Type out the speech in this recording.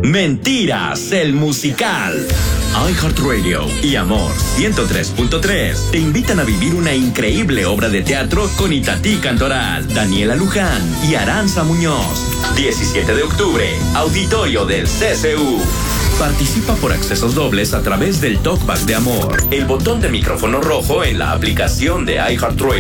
Mentiras, el musical. iHeartRadio y Amor 103.3 te invitan a vivir una increíble obra de teatro con Itatí Cantoral, Daniela Luján y Aranza Muñoz. 17 de octubre, auditorio del CCU. Participa por accesos dobles a través del Talkback de Amor, el botón de micrófono rojo en la aplicación de iHeartRadio